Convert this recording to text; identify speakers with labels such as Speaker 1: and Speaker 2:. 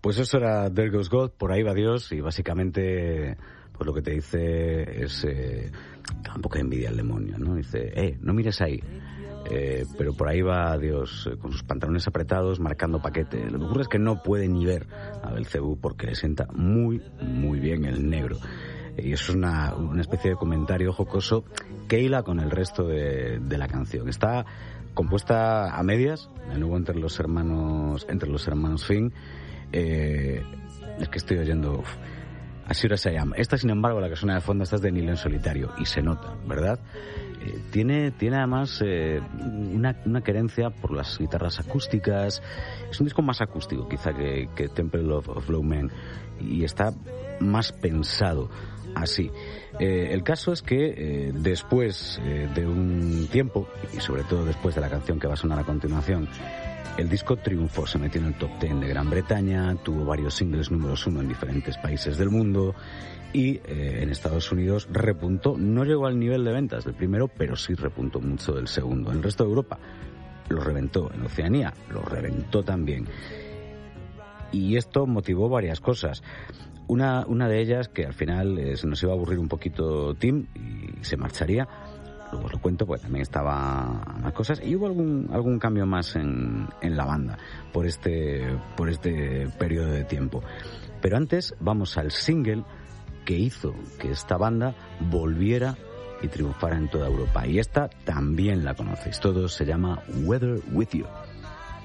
Speaker 1: Pues eso era There Goes God, Por ahí va Dios, y básicamente pues lo que te dice es un poco de envidia al demonio, ¿no? Dice, no mires ahí, pero por ahí va Dios con sus pantalones apretados marcando paquete. Lo que ocurre es que no puede ni ver a Belcebú porque le sienta muy, muy bien el negro. Y eso es una especie de comentario jocoso que hila con el resto de la canción. Está compuesta a medias, de nuevo entre los hermanos Finn. Es que estoy oyendo As Sure As I Am. Esta, sin embargo, la que suena de fondo, esta es de Neil en solitario, y se nota, ¿verdad? Tiene además una querencia por las guitarras acústicas. Es un disco más acústico quizá que Temple of Low Men, y está más pensado así. El caso es que después de un tiempo, y sobre todo después de la canción que va a sonar a continuación, el disco triunfó, se metió en el top 10 de Gran Bretaña, tuvo varios singles números 1 en diferentes países del mundo, y en Estados Unidos repuntó. No llegó al nivel de ventas del primero, pero sí repuntó mucho del segundo. En el resto de Europa lo reventó, en Oceanía lo reventó también. Y esto motivó varias cosas. Una de ellas, que al final se nos iba a aburrir un poquito Tim y se marcharía. Luego os lo cuento, pues también estaba más cosas, y hubo algún cambio más en la banda por este periodo de tiempo. Pero antes vamos al single que hizo que esta banda volviera y triunfara en toda Europa. Y esta también la conocéis todos, se llama Weather With You.